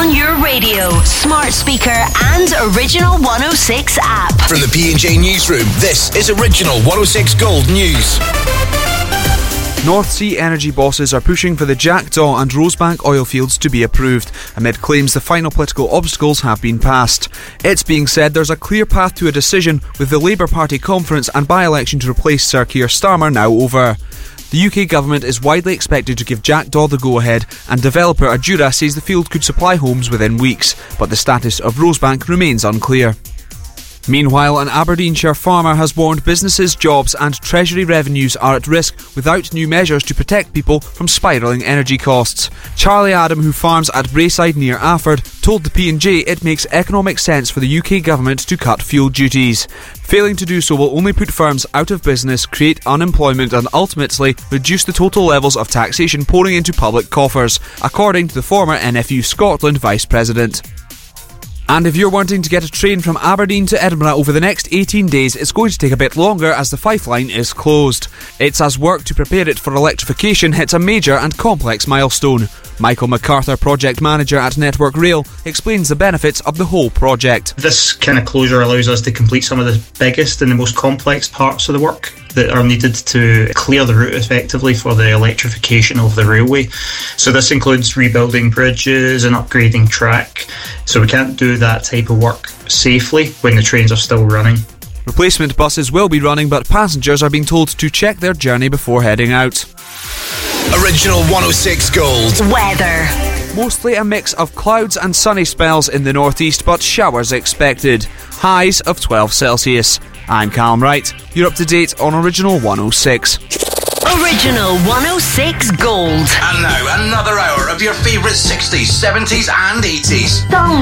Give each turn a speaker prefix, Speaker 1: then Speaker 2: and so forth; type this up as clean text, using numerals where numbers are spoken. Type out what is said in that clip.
Speaker 1: on your radio, smart speaker and Original 106 app.
Speaker 2: From the P&J Newsroom, this is Original 106 Gold News.
Speaker 3: North Sea energy bosses are pushing for the Jackdaw and Rosebank oil fields to be approved, amid claims the final political obstacles have been passed. It's being said there's a clear path to a decision, with the Labour Party conference and by-election to replace Sir Keir Starmer now over. The UK government is widely expected to give Jackdaw the go-ahead, and developer Adura says the field could supply homes within weeks, but the status of Rosebank remains unclear. Meanwhile, an Aberdeenshire farmer has warned businesses, jobs and Treasury revenues are at risk without new measures to protect people from spiralling energy costs. Charlie Adam, who farms at Braeside near Afford, told the P&J it makes economic sense for the UK government to cut fuel duties. Failing to do so will only put firms out of business, create unemployment and ultimately reduce the total levels of taxation pouring into public coffers, according to the former NFU Scotland Vice President. And if you're wanting to get a train from Aberdeen to Edinburgh over the next 18 days, it's going to take a bit longer as the Fife line is closed. It's as work to prepare it for electrification hits a major and complex milestone. Michael MacArthur, project manager at Network Rail, explains the benefits of the whole project.
Speaker 4: This kind of closure allows us to complete some of the biggest and the most complex parts of the work that are needed to clear the route effectively for the electrification of the railway. So this includes rebuilding bridges and upgrading track. So we can't do that type of work safely when the trains are still running.
Speaker 3: Replacement buses will be running, but passengers are being told to check their journey before heading out.
Speaker 2: Original 106 Gold.
Speaker 1: Weather.
Speaker 3: Mostly a mix of clouds and sunny spells in the northeast, but showers expected. Highs of 12 Celsius. I'm Callum Wright. You're up to date on Original 106.
Speaker 1: Original 106 Gold.
Speaker 2: And now another hour of your favourite 60s, 70s and 80s.
Speaker 1: Songs